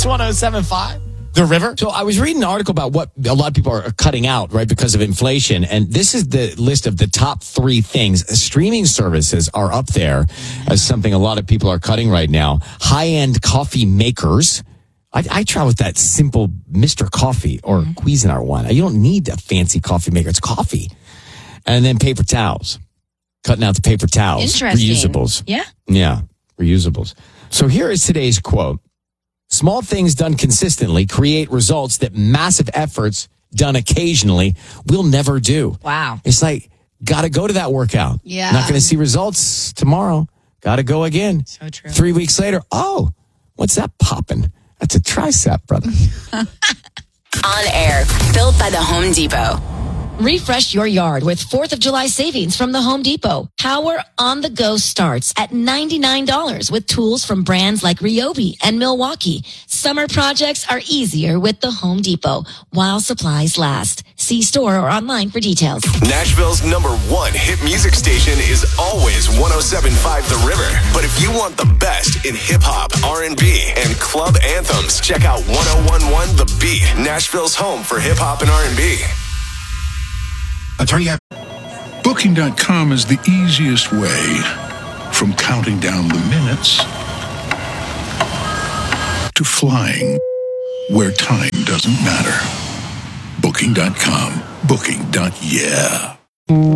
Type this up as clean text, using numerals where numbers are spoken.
1075. The River. So I was reading an article about what a lot of people are cutting out, right, because of inflation. And this is the list of the top 3 things. Streaming services are up there as something a lot of people are cutting right now. High-end coffee makers. I try with that simple Mr. Coffee or Cuisinart one. You don't need a fancy coffee maker. It's coffee. And then paper towels. Cutting out the paper towels. Interesting. Reusables. Yeah. Yeah, reusables. So here is today's quote. Small things done consistently create results that massive efforts done occasionally will never do. Wow. It's like, got to go to that workout. Yeah. Not going to see results tomorrow. Got to go again. So true. 3 weeks later, oh, what's that popping? That's a tricep, brother. On air, built by the Home Depot. Refresh your yard with 4th of July savings from the Home Depot. Power on the go starts at $99 with tools from brands like Ryobi and Milwaukee. Summer projects are easier with the Home Depot while supplies last. See store or online for details. Nashville's #1 hit music station is always 107.5 The River. But if you want the best in hip-hop, R&B, and club anthems, check out 101.1 The Beat, Nashville's home for hip-hop and R&B. Attorney. Booking.com is the easiest way from counting down the minutes to flying where time doesn't matter. Booking.com. Booking.yeah.